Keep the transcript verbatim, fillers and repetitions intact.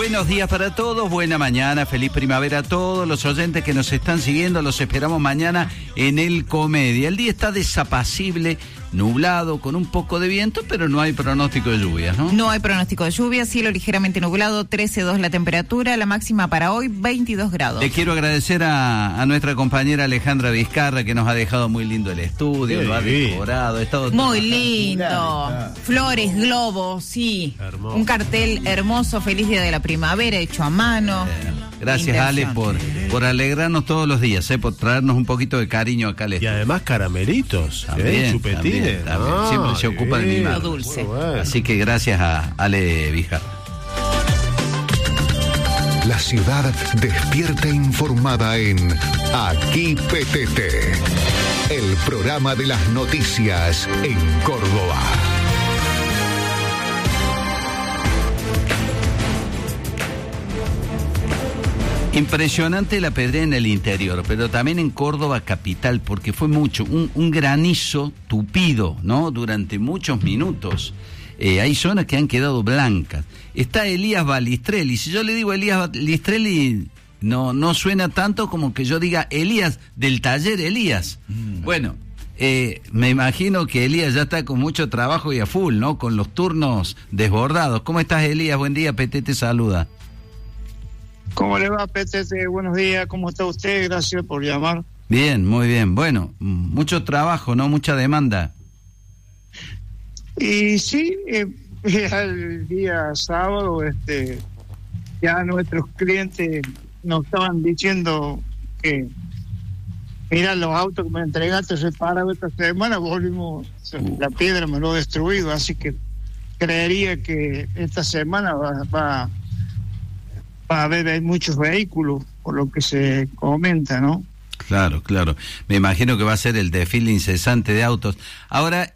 Buenos días para todos, buena mañana, feliz primavera a todos los oyentes que nos están siguiendo. Los esperamos mañana en El Comedia. El día está desapacible, nublado, con un poco de viento, pero no hay pronóstico de lluvias, ¿no? No hay pronóstico de lluvia, cielo ligeramente nublado, trece coma dos la temperatura, la máxima para hoy, veintidós grados. Le quiero agradecer a, a nuestra compañera Alejandra Vizcarra, que nos ha dejado muy lindo el estudio, Qué lo ha divino. decorado, ha estado Muy trabajando. lindo, flores, globos, sí, Hermoso. un cartel hermoso, feliz día de la primavera, hecho a mano. Bueno, gracias, Ale, Inversión. por, por alegrarnos todos los días, ¿eh? Por traernos un poquito de cariño acá al Y estudio. además caramelitos, También, ¿eh? chupetines. también, también. Siempre se ocupa de divino. mimar. Lo dulce. Muy bueno. Así que gracias a Ale Vizcarra. La ciudad despierta informada en Aquí P T T, el programa de las noticias en Córdoba. Impresionante la pedrea en el interior, pero también en Córdoba capital, porque fue mucho, un, un granizo tupido, ¿no? Durante muchos minutos. Eh, hay zonas que han quedado blancas. Está Elías Balistrelli. Si yo le digo Elías Balistrelli, no, no suena tanto como que yo diga Elías del taller Elías. Mm. Bueno, eh, me imagino que Elías ya está con mucho trabajo y a full, ¿no? Con los turnos desbordados. ¿Cómo estás, Elías? Buen día, P T te saluda. ¿Cómo le va, P T T? Buenos días, ¿cómo está usted? Gracias por llamar. Bien, muy bien. Bueno, mucho trabajo, ¿no? Mucha demanda. Y sí, eh, el día sábado, este, ya nuestros clientes nos estaban diciendo que, mira, los autos que me entregaste reparados esta semana, volvimos, uh. la piedra me lo ha destruido, así que creería que esta semana va, va, va a haber muchos vehículos, por lo que se comenta, ¿no? Claro, claro. Me imagino que va a ser el desfile incesante de autos. Ahora,